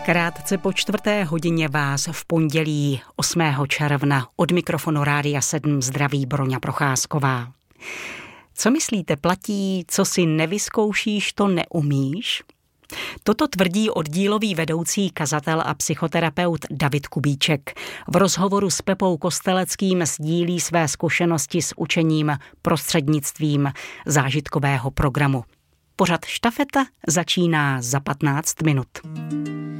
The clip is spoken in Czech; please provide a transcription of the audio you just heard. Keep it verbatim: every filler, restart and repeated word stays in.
Krátce po čtvrté hodině vás v pondělí osmého června od mikrofonu Rádia sedm zdraví Broňa Procházková. Co myslíte, platí, co si nevyzkoušíš, to neumíš? Toto tvrdí oddílový vedoucí kazatel a psychoterapeut David Kubíček. V rozhovoru s Pepou Kosteleckým sdílí své zkušenosti s učením prostřednictvím zážitkového programu. Pořad Štafeta začíná za patnáct minut.